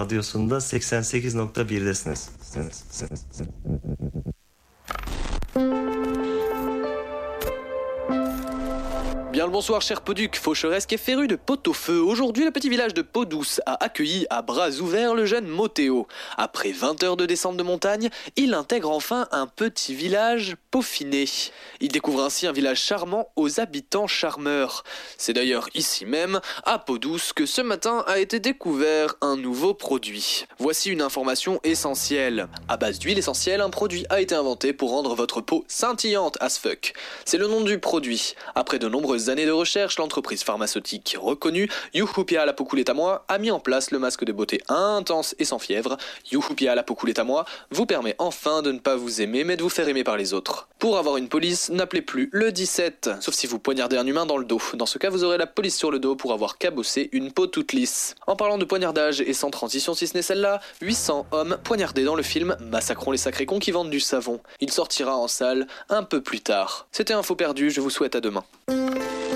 Radyosu'nda 88.1'desiniz. Bien le bonsoir chers Poduc, faucheresque et férus de pot-au-feu. Aujourd'hui, le petit village de Peau-Douce a accueilli à bras ouverts le jeune Motéo. Après 20 heures de descente de montagne, il intègre enfin un petit village peaufiné. Il découvre ainsi un village charmant aux habitants charmeurs. C'est d'ailleurs ici même, à Peau-Douce, que ce matin a été découvert un nouveau produit. Voici une information essentielle. À base d'huile essentielle, un produit a été inventé pour rendre votre peau scintillante as fuck. C'est le nom du produit. Après de nombreuses années de recherche, l'entreprise pharmaceutique reconnue Youhoupia la Poucoulette à moi a mis en place le masque de beauté intense et sans fièvre. Youhoupia la Poucoulette à moi vous permet enfin de ne pas vous aimer mais de vous faire aimer par les autres. Pour avoir une police, n'appelez plus le 17, sauf si vous poignardez un humain dans le dos. Dans ce cas, vous aurez la police sur le dos pour avoir cabossé une peau toute lisse. En parlant de poignardage et sans transition si ce n'est celle-là, 800 hommes poignardés dans le film Massacrons les sacrés cons qui vendent du savon. Il sortira en salle un peu plus tard. C'était Info perdu, je vous souhaite à demain.